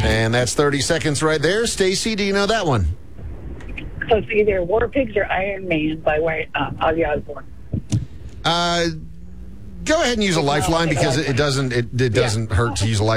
And that's 30 seconds right there. Stacy, do you know that one? So it's either War Pigs or Iron Man by Ozzy Osbourne. Go ahead and use a lifeline because it doesn't hurt to use a lifeline.